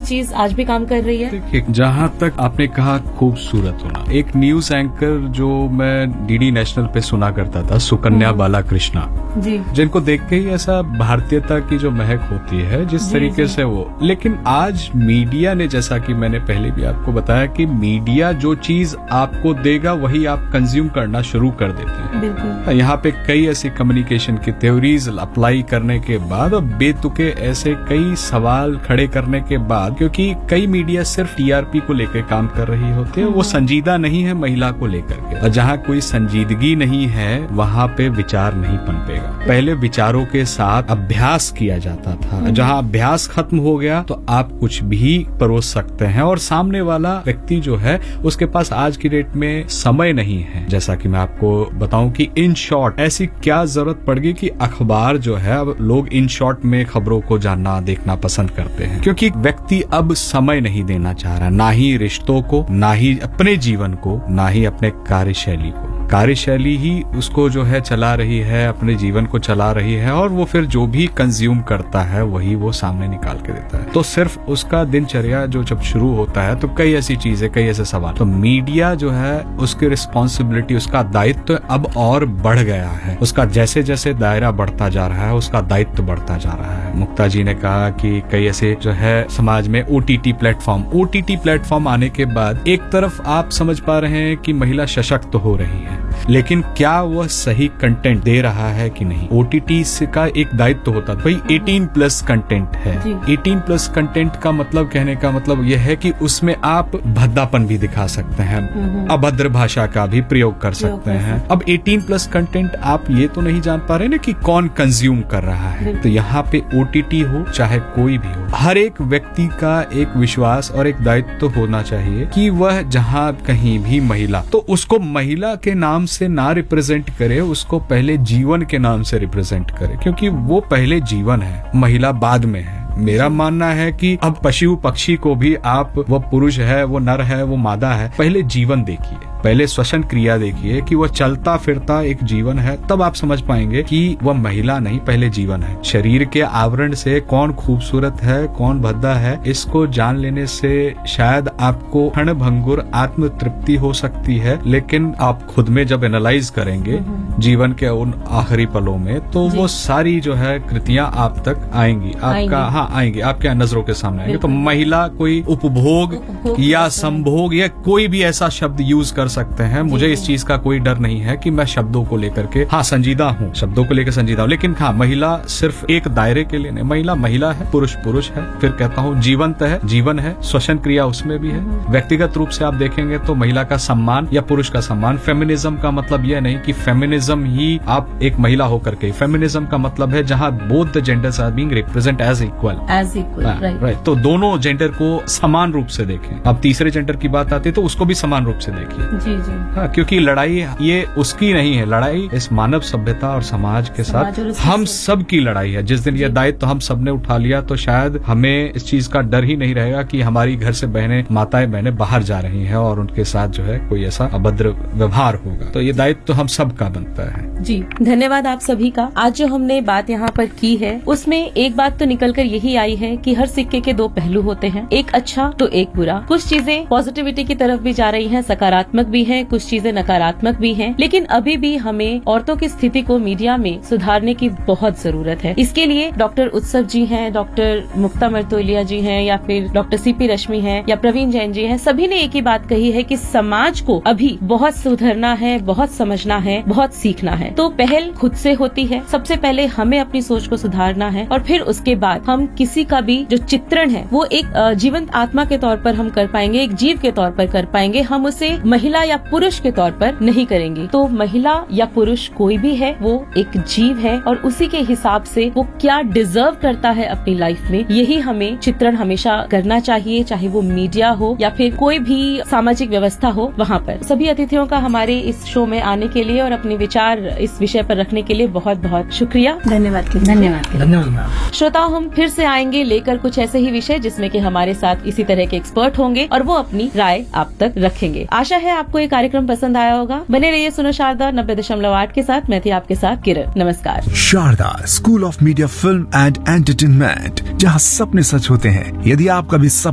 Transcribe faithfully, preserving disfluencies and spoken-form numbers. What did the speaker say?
चीज आज भी काम कर रही है? देखिए, जहाँ तक आपने कहा खूबसूरत होना, एक न्यूज एंकर जो मैं डीडी नेशनल पे सुना करता था, सुकन्या बालाकृष्णा जी, जिनको देख के ही ऐसा भारतीयता की जो महक होती है जिस तरीके से वो, लेकिन आज मीडिया ने, जैसा कि मैंने पहले भी आपको बताया कि मीडिया जो चीज आपको देगा वही आप कंज्यूम करना शुरू कर देते हैं। बिल्कुल। यहाँ पे कई ऐसी कम्युनिकेशन की थ्योरीज अप्लाई करने के बाद और बेतुके ऐसे कई सवाल खड़े करने के बाद, क्योंकि कई मीडिया सिर्फ टीआरपी को लेकर काम कर रही होती है, वो संजीदा नहीं है महिला को लेकर के, और जहाँ कोई संजीदगी नहीं है वहाँ पे विचार नहीं पनपेगा। पहले विचारों के साथ अभ्यास किया जाता था, जहाँ अभ्यास खत्म हो गया तो आप कुछ भी परोस सकते हैं, और सामने वाला व्यक्ति जो है उसके पास आज की डेट में समय नहीं है। जैसा कि मैं आपको बताऊं कि इन शॉर्ट ऐसी क्या जरूरत पड़ गई कि अखबार जो है, अब लोग इन शॉर्ट में खबरों को जानना देखना पसंद करते हैं, क्योंकि व्यक्ति अब समय नहीं देना चाह रहा, ना ही रिश्तों को, ना ही अपने जीवन को, ना ही अपने कार्यशैली को। कार्यशैली ही उसको जो है चला रही है, अपने जीवन को चला रही है, और वो फिर जो भी कंज्यूम करता है वही वो सामने निकाल के देता है। तो सिर्फ उसका दिनचर्या जो जब शुरू होता है तो कई ऐसी चीजें, कई ऐसे सवाल, तो मीडिया जो है उसकी रिस्पॉन्सिबिलिटी, उसका दायित्व तो अब और बढ़ गया है। उसका जैसे जैसे दायरा बढ़ता जा रहा है उसका दायित्व बढ़ता जा रहा है। मुक्ता जी ने कहा कि कई ऐसे जो है समाज में ओटीटी प्लेटफॉर्म ओटीटी प्लेटफॉर्म आने के बाद एक तरफ आप समझ पा रहे हैं कि महिला सशक्त हो रही है, लेकिन क्या वह सही कंटेंट दे रहा है कि नहीं? ओटीटी का एक दायित्व होता है, भाई अठारह प्लस कंटेंट है। अठारह प्लस कंटेंट का मतलब, कहने का मतलब यह है कि उसमें आप भद्दापन भी दिखा सकते हैं, अभद्र भाषा का भी प्रयोग कर सकते हैं। अब अठारह प्लस कंटेंट आप ये तो नहीं जान पा रहे ना कि कौन कंज्यूम कर रहा है। तो यहाँ पे ओटीटी हो चाहे कोई भी हो, हर एक व्यक्ति का एक विश्वास और एक दायित्व तो होना चाहिए कि वह जहाँ कहीं भी महिला, तो उसको महिला के नाम से ना रिप्रेजेंट करे, उसको पहले जीवन के नाम से रिप्रेजेंट करे, क्योंकि वो पहले जीवन है, महिला बाद में है। मेरा मानना है कि अब पशु पक्षी को भी आप, वो पुरुष है, वो नर है, वो मादा है, पहले जीवन देखिए, पहले श्वसन क्रिया देखिए कि वह चलता फिरता एक जीवन है, तब आप समझ पाएंगे कि वह महिला नहीं, पहले जीवन है। शरीर के आवरण से कौन खूबसूरत है, कौन भद्दा है, इसको जान लेने से शायद आपको क्षण भंगुर आत्म तृप्ति हो सकती है, लेकिन आप खुद में जब एनालाइज करेंगे जीवन के उन आखिरी पलों में, तो वो सारी जो है कृतियां आप तक आएंगी, आपका हाँ आएंगे, आपके नजरों के सामने आएंगे। तो महिला कोई उपभोग, उपभोग या संभोग या कोई भी ऐसा शब्द यूज कर सकते हैं। मुझे इस चीज का कोई डर नहीं है कि मैं शब्दों को लेकर के हाँ संजीदा हूँ, शब्दों को लेकर संजीदा हूँ, लेकिन हाँ महिला सिर्फ एक दायरे के लिए नहीं, महिला महिला है, पुरुष पुरुष है। फिर कहता हूँ जीवंत है, जीवन है, श्वसन क्रिया उसमें भी है। व्यक्तिगत रूप से आप देखेंगे तो महिला का सम्मान या पुरुष का सम्मान। फेमिनिज्म का मतलब यह नहीं कि फेमिनिज्म ही आप एक महिला होकर के, फेमिनिज्म का मतलब है जहाँ both the genders are being represent as equal, as equal, right. तो दोनों जेंडर को समान रूप से देखें। अब तीसरे जेंडर की बात आती है तो उसको भी समान रूप से देखिए। जी जी हाँ, क्योंकि लड़ाई ये उसकी नहीं है, लड़ाई इस मानव सभ्यता और समाज के साथ हम सब की लड़ाई है। जिस दिन ये दायित्व तो हम सब ने उठा लिया तो शायद हमें इस चीज का डर ही नहीं रहेगा कि हमारी घर से बहनें, माताएं बहनें बाहर जा रही हैं और उनके साथ जो है कोई ऐसा अभद्र व्यवहार होगा। तो ये दायित्व तो हम सब का बनता है। जी धन्यवाद आप सभी का। आज जो हमने बात यहाँ पर की है उसमें एक बात तो निकल कर यही आई है कि हर सिक्के के दो पहलू होते हैं, एक अच्छा तो एक बुरा। कुछ चीजें पॉजिटिविटी की तरफ भी जा रही हैं, सकारात्मक भी हैं, कुछ चीजें नकारात्मक भी हैं, लेकिन अभी भी हमें औरतों की स्थिति को मीडिया में सुधारने की बहुत जरूरत है। इसके लिए डॉक्टर उत्सव जी हैं, डॉक्टर मुक्ता मर्तोलिया जी हैं, या फिर डॉक्टर सीपी रश्मि हैं, या प्रवीण जैन जी हैं, सभी ने एक ही बात कही है कि समाज को अभी बहुत सुधरना है, बहुत समझना है, बहुत सीखना है। तो पहल खुद से होती है। सबसे पहले हमें अपनी सोच को सुधारना है और फिर उसके बाद हम किसी का भी जो चित्रण है वो एक जीवंत आत्मा के तौर पर हम कर पाएंगे, एक जीव के तौर पर कर पाएंगे। हम उसे महिला या पुरुष के तौर पर नहीं करेंगे। तो महिला या पुरुष कोई भी है, वो एक जीव है और उसी के हिसाब से वो क्या डिजर्व करता है अपनी लाइफ में, यही हमें चित्रण हमेशा करना चाहिए, चाहे वो मीडिया हो या फिर कोई भी सामाजिक व्यवस्था हो। वहाँ पर सभी अतिथियों का हमारे इस शो में आने के लिए और अपने विचार इस विषय पर रखने के लिए बहुत बहुत शुक्रिया। धन्यवाद धन्यवाद धन्यवाद। श्रोताओं, हम फिर से आएंगे लेकर कुछ ऐसे ही विषय जिसमें कि हमारे साथ इसी तरह के एक्सपर्ट होंगे और वो अपनी राय आप तक रखेंगे। आशा है आपको ये कार्यक्रम पसंद आया होगा। बने रहिए सुनो शारदा नब्बे दशमलव आठ के साथ। मैं थी आपके साथ किरण। नमस्कार। Sharda school of media film and entertainment, जहाँ सपने सच होते हैं। यदि आप कभी